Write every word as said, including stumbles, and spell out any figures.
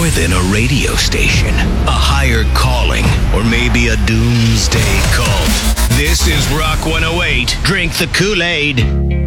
than a radio station, a higher calling, or maybe a doomsday cult. This is Rock one oh eight. Drink the Kool-Aid.